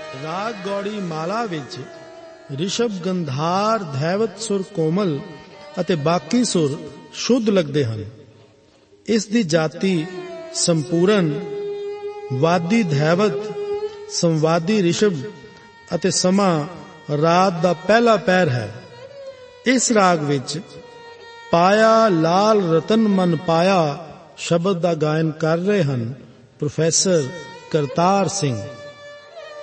ਰਾਗ ਗੌੜੀ ਮਾਲਾ ਵਿੱਚ ਰਿਸ਼ਭ ਗੰਧਾਰ ਧੈਵਤ ਸੁਰ ਕੋਮਲ ਅਤੇ ਬਾਕੀ ਸੁਰ ਸ਼ੁੱਧ ਲੱਗਦੇ ਹਨ। ਇਸ ਦੀ ਜਾਤੀ ਸੰਪੂਰਨ, ਵਾਦੀ ਧੈਵਤ, ਸੰਵਾਦੀ ਰਿਸ਼ਭ ਅਤੇ ਸਮਾਂ ਰਾਤ ਦਾ ਪਹਿਲਾ ਪਹਿਰ ਹੈ। ਇਸ ਰਾਗ ਵਿੱਚ ਪਾਇਆ ਲਾਲ ਰਤਨ ਮਨ ਪਾਇਆ ਸ਼ਬਦ ਦਾ ਗਾਇਨ ਕਰ ਰਹੇ ਹਨ ਪ੍ਰੋਫੈਸਰ ਕਰਤਾਰ ਸਿੰਘ।